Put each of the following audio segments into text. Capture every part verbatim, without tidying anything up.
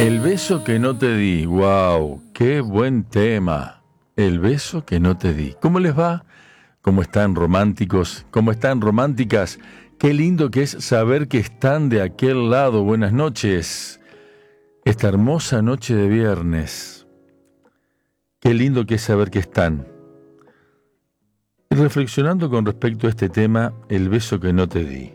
El beso que no te di, wow, qué buen tema. El beso que no te di. ¿Cómo les va? ¿Cómo están románticos? ¿Cómo están románticas? Qué lindo que es saber que están de aquel lado. Buenas noches. Esta hermosa noche de viernes. Qué lindo que es saber que están. Y reflexionando con respecto a este tema, el beso que no te di.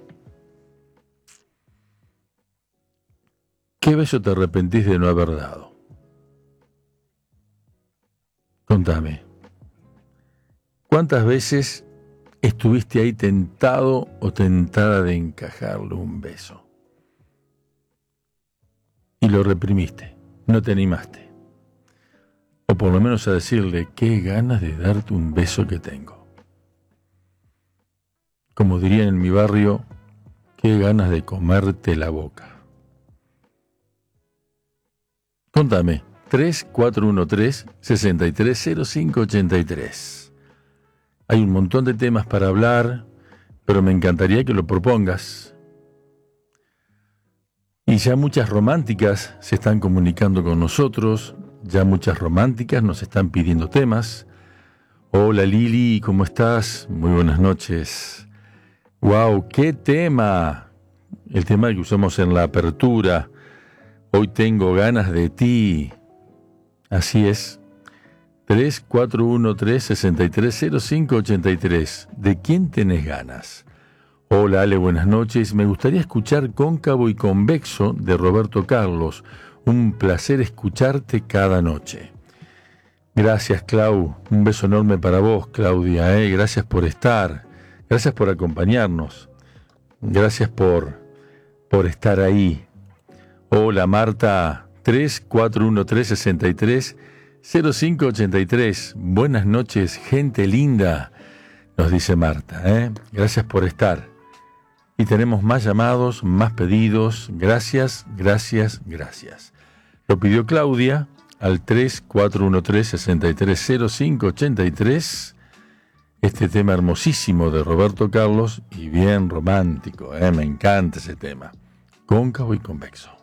¿Qué beso te arrepentís de no haber dado? Contame. ¿Cuántas veces estuviste ahí tentado o tentada de encajarle un beso? Y lo reprimiste, no te animaste. O por lo menos a decirle, qué ganas de darte un beso que tengo. Como dirían en mi barrio, qué ganas de comerte la boca. Contame, tres cuatro uno tres, seis tres cero cinco ocho tres. Hay un montón de temas para hablar, pero me encantaría que lo propongas. Y ya muchas románticas se están comunicando con nosotros, ya muchas románticas nos están pidiendo temas. Hola Lili, ¿cómo estás? Muy buenas noches. ¡Wow! ¡Qué tema! El tema que usamos en la apertura. Hoy tengo ganas de ti. Así es. tres cuatro uno tres, seis tres cero cinco ocho tres. ¿De quién tenés ganas? Hola Ale, buenas noches. Me gustaría escuchar Cóncavo y Convexo de Roberto Carlos. Un placer escucharte cada noche. Gracias, Clau. Un beso enorme para vos, Claudia. ¿eh? Gracias por estar. Gracias por acompañarnos. Gracias por, por estar ahí. Hola Marta, tres cuatro uno tres, seis tres cero cinco ocho tres. Buenas noches, gente linda, nos dice Marta. ¿eh? Gracias por estar. Y tenemos más llamados, más pedidos. Gracias, gracias, gracias. Lo pidió Claudia al tres cuatro uno tres, seis tres cero cinco ocho tres. Este tema hermosísimo de Roberto Carlos y bien romántico. ¿eh? Me encanta ese tema. Cóncavo y convexo.